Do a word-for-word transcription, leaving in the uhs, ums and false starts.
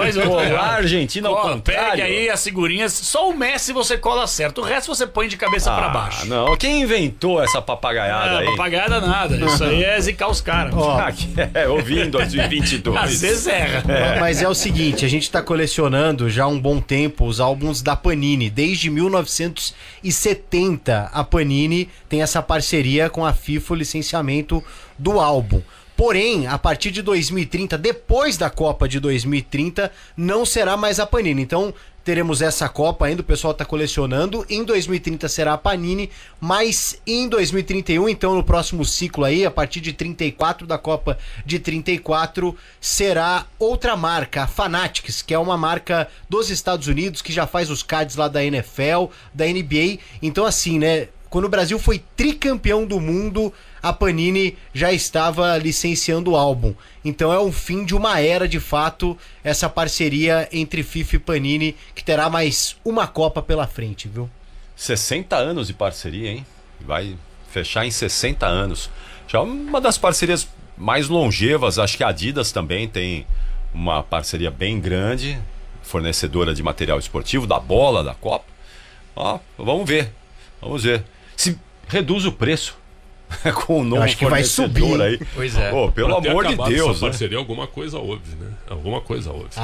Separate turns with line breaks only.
faz outro
Colar
errado.
a Argentina ao
Cola,
contrário.
Pegue aí as figurinhas. Só o Messi você cola certo. O resto você põe de cabeça
Ah,
pra baixo.
não. Quem inventou essa papagaiada
Ah,
aí?
papagaiada nada. Isso aí é zicar os caras.
Ah, que é, ouvindo dois mil e vinte e dois.
Às vezes erra.
Mas é o seguinte, a gente tá colecionando já há um bom tempo os álbuns da Panini. Desde mil novecentos e setenta a Panini tem essa parceria com a FIFA, o licenciamento do álbum. Porém, a partir de dois mil e trinta, depois da Copa de dois mil e trinta, não será mais a Panini. Então, teremos essa Copa ainda, o pessoal está colecionando. Em dois mil e trinta será a Panini, mas em dois mil e trinta e um, então no próximo ciclo aí, a partir de trinta e quatro, da Copa de trinta e quatro, será outra marca, a Fanatics, que é uma marca dos Estados Unidos, que já faz os cards lá da N F L, da N B A. Então assim, né, quando o Brasil foi tricampeão do mundo, a Panini já estava licenciando o álbum. Então é o fim de uma era, de fato, essa parceria entre FIFA e Panini, que terá mais uma Copa pela frente, viu?
sessenta anos de parceria, hein? Vai fechar em sessenta anos. Já é uma das parcerias mais longevas. Acho que a Adidas também tem uma parceria bem grande, fornecedora de material esportivo, da bola, da Copa. Ó, vamos ver, vamos ver. Se reduz o preço com o novo
acho que vai
fornecedor
subir.
aí.
Pois é.
Pô, pelo
Pra ter
amor de
acabado
Deus,
essa
né?
parceria, alguma coisa houve, né? Alguma coisa houve.